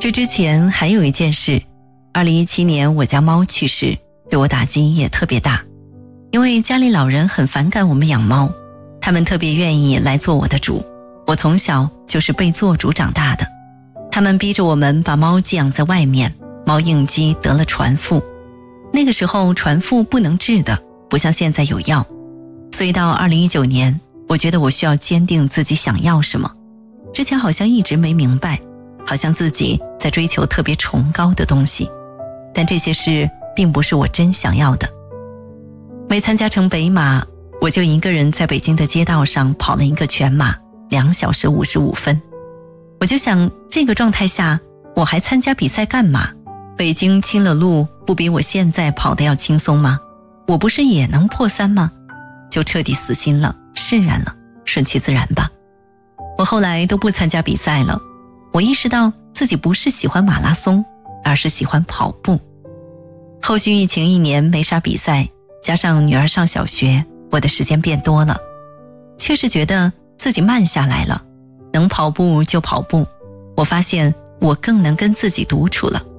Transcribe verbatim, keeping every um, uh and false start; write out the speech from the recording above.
这之前还有一件事，二零一七年我家猫去世，对我打击也特别大。因为家里老人很反感我们养猫，他们特别愿意来做我的主，我从小就是被做主长大的。他们逼着我们把猫寄养在外面，猫应激得了传腹，那个时候传腹不能治的，不像现在有药。所以到二零一九年，我觉得我需要坚定自己想要什么。之前好像一直没明白，好像自己在追求特别崇高的东西，但这些事并不是我真想要的。没参加成北马，我就一个人在北京的街道上跑了一个全马，两小时五十五分。我就想，这个状态下我还参加比赛干嘛？北京亲了路不比我现在跑得要轻松吗？我不是也能破三吗？就彻底死心了，释然了，顺其自然吧。我后来都不参加比赛了，我意识到自己不是喜欢马拉松，而是喜欢跑步。后续疫情一年没啥比赛，加上女儿上小学，我的时间变多了，确实觉得自己慢下来了，能跑步就跑步。我发现我更能跟自己独处了。